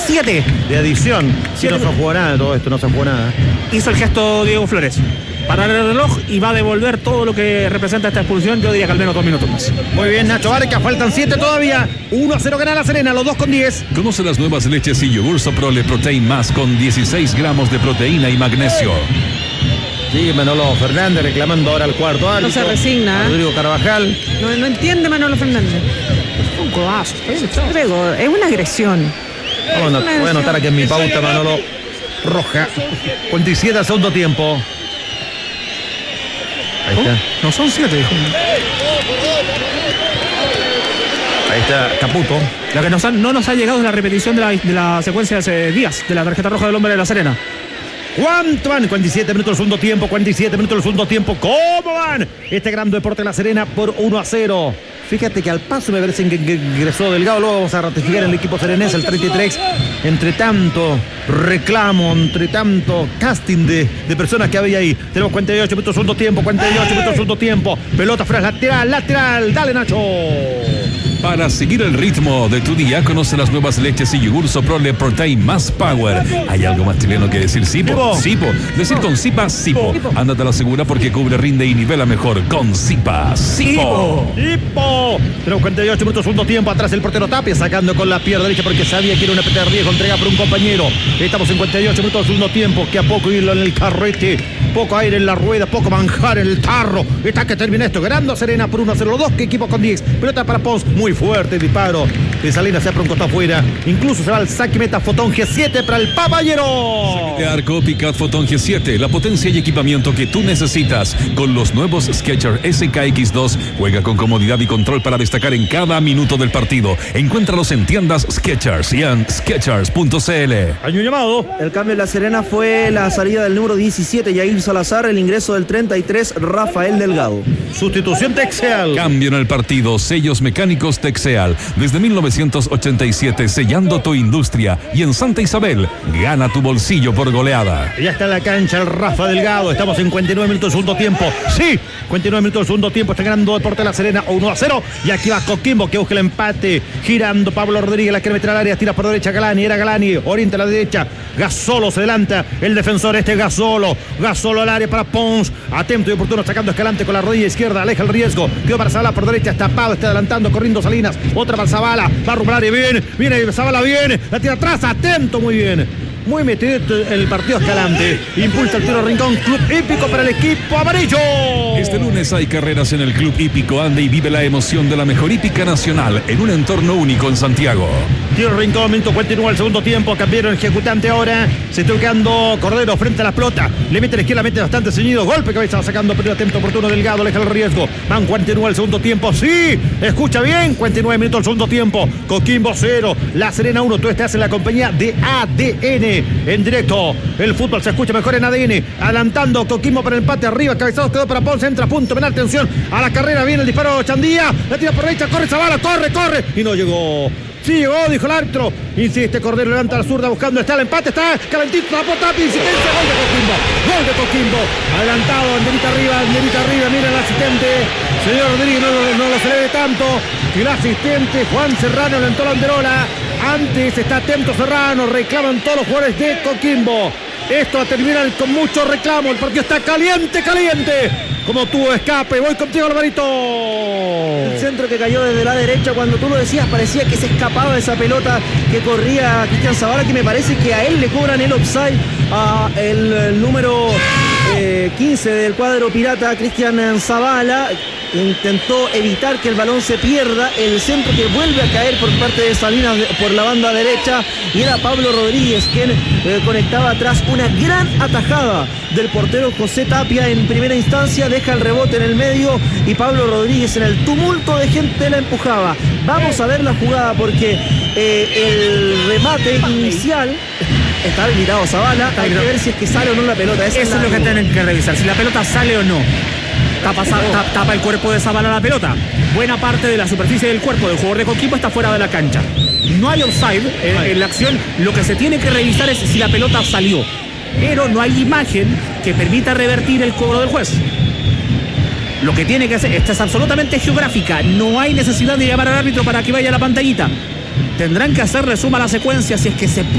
7 de adición. Si no se jugó nada de todo esto, no se jugó nada. Hizo el gesto Diego Flores. Parar el reloj y va a devolver todo lo que representa esta expulsión. Yo diría que al menos 2 minutos más. Muy bien, Nacho Barca, faltan 7 todavía. 1-0 gana La Serena, los 2 con 10. Conoce las nuevas leches y yogur Soprole Protein Más con 16 gramos de proteína y magnesio. Sí, Manolo Fernández reclamando ahora al cuarto árbitro. No se resigna. Rodrigo Carvajal. No entiende Manolo Fernández. Un codazo. Luego, es una agresión. Voy a anotar aquí en mi pauta, Manolo. Roja. 47 al segundo tiempo. Ahí está. No son 7, dijo. Ahí está Caputo. Lo que no nos ha llegado es la repetición de la secuencia de hace días, de la tarjeta roja del hombre de La Serena. ¿Cuánto van? 47 minutos del segundo tiempo, 47 minutos del segundo tiempo. ¿Cómo van? Este gran deporte de La Serena por 1-0. Fíjate que al paso me parece que ingresó Delgado. Luego vamos a ratificar el equipo serenense, el 33. Entre tanto reclamo, entre tanto casting de personas que había ahí. Tenemos 48 minutos del segundo tiempo, 48 minutos del segundo tiempo. Pelota fuera, lateral. Dale, Nacho. Para seguir el ritmo de tu día, conoce las nuevas leches y yogur Soprole Protein Más Power. ¿Hay algo más chileno que decir Sipo? Sipo. Decir con Sipa, Sipo. Ándate a la segura porque cubre, rinde y nivela mejor con Sipa. Sipo. Sipo. Tenemos 48 minutos, segundo tiempo. Atrás el portero Tapia sacando con la pierna derecha porque sabía que era una peta de riesgo entregada por un compañero. Estamos en 58 minutos, segundo tiempo. Que a poco hilo en el carrete. Poco aire en la rueda, poco manjar en el tarro. Está que termina esto. Ganando Serena por 1-0. Los dos que equipos con 10. Pelota para Pons. Muy fuerte el disparo. De Salinas se aprontó afuera. Incluso se va al saque meta Fotón G7 para el Papayero. De arco Picat Fotón G7. La potencia y equipamiento que tú necesitas. Con los nuevos Skechers SKX2. Juega con comodidad y control para destacar en cada minuto del partido. Encuéntralos en tiendas Skechers y en Skechers.cl. Hay un llamado. El cambio en La Serena fue la salida del número 17, Yair Salazar, el ingreso del 33, Rafael Delgado. Sustitución Texeal. Cambio en el partido, sellos mecánicos Texeal. Desde 1987, sellando tu industria. Y en Santa Isabel, gana tu bolsillo por goleada. Ya está en la cancha el Rafa Delgado. Estamos en 59 minutos del segundo tiempo. Sí, 59 minutos del segundo tiempo. Está ganando Deporte La Serena 1-0. Y aquí va Coquimbo que busca el empate. Girando Pablo Rodríguez, la quiere meter al área. Tira por derecha Galani. Era Galani. Orienta a la derecha. Gasolo se adelanta. El defensor Gasolo. Gasolo al área para Pons. Atento y oportuno sacando Escalante con la rodilla izquierda. Aleja el riesgo. Quedó para Zavala por derecha. Tapado. Está adelantando. Corriendo Salinas. Otra para Zavala. Va a rumbar área. Viene Zavala. Viene. La tira atrás. Atento. Muy bien. Muy metido el partido Escalante. Impulsa el tiro Rincón. Club hípico para el equipo amarillo. Este lunes hay carreras en el Club Hípico. Anda y vive la emoción de la mejor hípica nacional en un entorno único en Santiago. Tiro Rincón, minuto 49 al segundo tiempo. Cambiaron el ejecutante ahora. Se está quedando Cordero frente a la pelota. Le mete a la izquierda, mete bastante ceñido. Golpe cabeza, va sacando pero atento oportuno Delgado. Aleja el riesgo. Van 49 al segundo tiempo. Sí, escucha bien. 49 minutos al segundo tiempo. Coquimbo 0. La Serena 1. Tú estás en la compañía de ADN. En directo. El fútbol se escucha mejor en ADN. Adelantando Coquimbo para el empate. Arriba. Cabezados quedó para Ponce. Entra a punto. Penal. Atención a la carrera. Viene el disparo Chandía. La tira por derecha. Corre Zavala. Corre. Y no llegó. Sí llegó, dijo el árbitro. Insiste Cordero, levanta la zurda buscando. Está el empate, está calentito, tapó, insistencia, gol de Coquimbo. Adelantado, Anderita arriba, mira el asistente. Señor Rodríguez, no lo celebra tanto. Y el asistente, Juan Serrano, alentó la banderola. Antes está atento Serrano, reclaman todos los jugadores de Coquimbo. Esto va a terminar con mucho reclamo. El partido está caliente. Como tuvo escape. Voy contigo, Alvarito. El centro que cayó desde la derecha, cuando tú lo decías, parecía que se escapaba de esa pelota que corría Cristian Zavala, que me parece que a él le cobran el offside, a el número 15 del cuadro pirata, Cristian Zavala. Intentó evitar que el balón se pierda. El centro que vuelve a caer por parte de Salinas por la banda derecha, y era Pablo Rodríguez quien conectaba atrás. Una gran atajada del portero José Tapia en primera instancia, deja el rebote en el medio y Pablo Rodríguez en el tumulto de gente la empujaba. Vamos a ver la jugada porque el remate inicial está habilitado Zavala. Hay que ver si es que sale o no la pelota. Eso es lo que tienen que revisar, si la pelota sale o no. Tapa el cuerpo de Zavala la pelota. Buena parte de la superficie del cuerpo del jugador de Coquimbo está fuera de la cancha. No hay offside en la acción. Lo que se tiene que revisar es si la pelota salió, pero no hay imagen que permita revertir el cobro del juez. Lo que tiene que hacer, esta es absolutamente geográfica. No hay necesidad de llamar al árbitro para que vaya a la pantallita. Tendrán que hacerle suma a la secuencia si es que se puede.